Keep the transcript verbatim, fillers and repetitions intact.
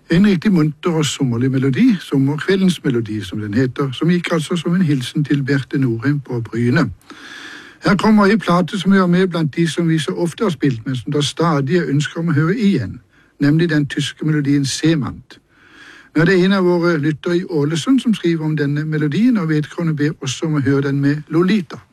En riktig munter og sommerlig melodi, sommerkveldens melodi som den heter, som gikk altså som en hilsen til Berte Norheim på Bryne. Her kommer en plate som hører med blant de som vi så ofte har spilt med, som da stadig ønsker om å høre igjen, nemlig den tyske melodien Seemann. Nå er det en av våre lyttere i Ålesund som skriver om denne melodien, og vedkommende ber også om å høre den med Lolita.